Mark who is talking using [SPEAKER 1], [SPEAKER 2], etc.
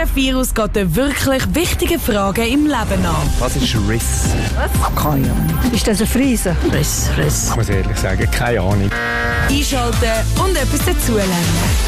[SPEAKER 1] SRF Virus geht den wirklich wichtigen Fragen im Leben nach.
[SPEAKER 2] Was ist Riss?
[SPEAKER 3] Keine Ahnung. Ist das ein Friese?
[SPEAKER 2] Riss. Ich muss ehrlich sagen, keine Ahnung.
[SPEAKER 1] Einschalten und etwas dazulernen.